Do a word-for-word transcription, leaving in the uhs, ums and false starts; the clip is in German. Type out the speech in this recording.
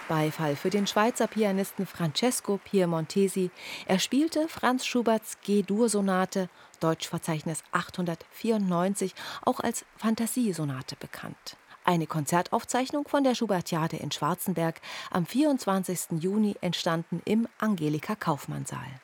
Beifall für den Schweizer Pianisten Francesco Piemontesi. Er spielte Franz Schuberts G-Dur-Sonate, Deutschverzeichnis achthundertvierundneunzig, auch als Phantasiesonate bekannt. Eine Konzertaufzeichnung von der Schubertiade in Schwarzenberg am vierundzwanzigsten Juni entstanden im Angelika-Kauffmann-Saal.